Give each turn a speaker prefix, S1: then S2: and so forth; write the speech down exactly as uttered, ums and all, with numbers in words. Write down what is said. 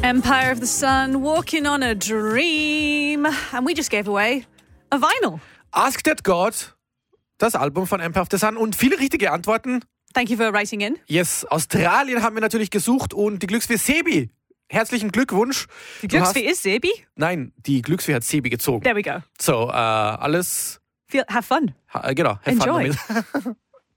S1: Empire of the Sun, Walking on a Dream. And we just gave away a vinyl.
S2: Ask That God, das Album von Empire of the Sun und viele richtige Antworten.
S1: Thank you for writing in.
S2: Yes, Australien haben wir natürlich gesucht und die Glücksfee Sebi. Herzlichen Glückwunsch.
S1: Die Glücksfee ist Sebi?
S2: Nein, die Glücksfee hat Sebi gezogen.
S1: There we go.
S2: So, äh, alles...
S1: Feel, have fun.
S2: Ha, genau, have
S1: Enjoy.
S2: fun damit.